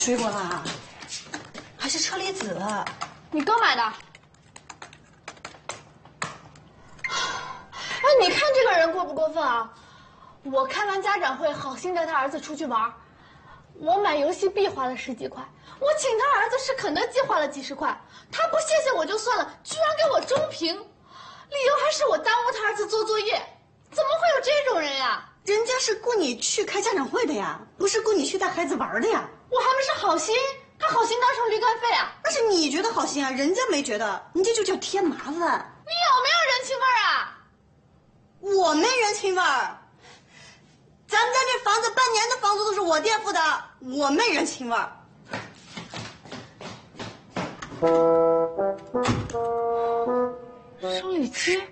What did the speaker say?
水果啦，还是车厘子？ 你刚买的。哎，你看这个人过不过分啊？我开完家长会，好心带他儿子出去玩，我买游戏币花了10几块，我请他儿子吃肯德基花了几十块，他不谢谢我就算了，居然给我中评，理由还是我耽误他儿子做作业，怎么会有这种人呀？ 人家是雇你去开家长会的呀，不是雇你去带孩子玩的呀。 我还没是好心，他好心当成驴肝肺啊？ 那是你觉得好心啊，人家没觉得，你这就叫添麻烦。你有没有人情味儿啊？ 我没人情味儿，咱们家这房子半年的房租都是我爹付的，我没人情味儿。 生理期。